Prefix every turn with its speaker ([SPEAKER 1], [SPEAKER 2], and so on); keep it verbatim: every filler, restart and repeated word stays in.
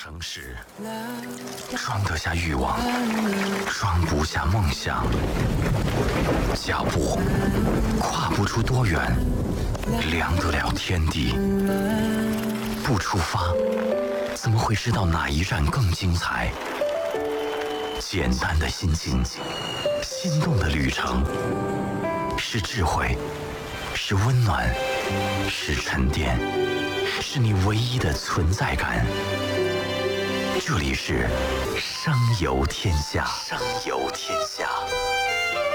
[SPEAKER 1] 城市，装得下欲望，装不下梦想。脚步跨不出多远，量得了天地。不出发，怎么会知道哪一站更精彩？简单的心境，心动的旅程，是智慧，是温暖，是沉淀，是你唯一的存在感。这里是声游天下，声游天下。